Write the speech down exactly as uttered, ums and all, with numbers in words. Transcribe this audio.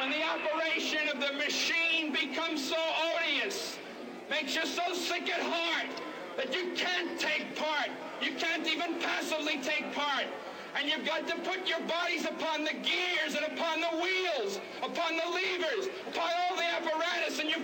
And the operation of the machine becomes so odious, makes you so sick at heart that you can't take part. You can't even passively take part. And you've got to put your bodies upon the gears and upon the wheels, upon the levers, upon all the apparatus, and you've